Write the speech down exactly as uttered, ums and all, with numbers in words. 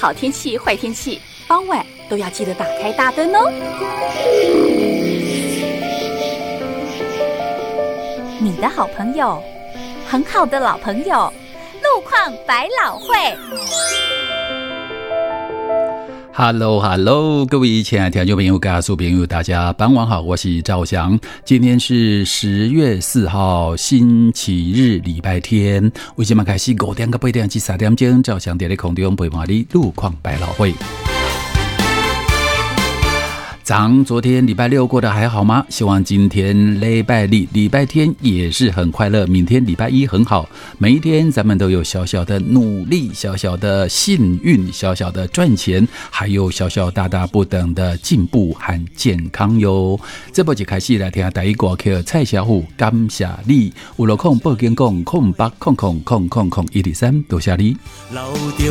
好天气、坏天气，傍晚都要记得打开大灯哦。你的好朋友，很好的老朋友，路况百老汇。 Hello Hello， 各位亲爱的听众朋友、家属朋友，大家傍晚好，我是赵翔。今天是十月四号，星期日，礼拜天。为什么开始五点到八点至三点钟？赵翔在咧空中陪伴你路况百老汇。咱昨天礼拜六过得还好吗？希望今天礼拜日礼拜天也是很快乐，明天礼拜一很好。每一天咱们都有小小的努力，小小的幸运，小小的赚钱，还有小小大大不等的进步和健康哟。这部就开始来听第一歌曲蔡小虎感谢你，有落空报警讲空八空空空空空一二三，多谢你。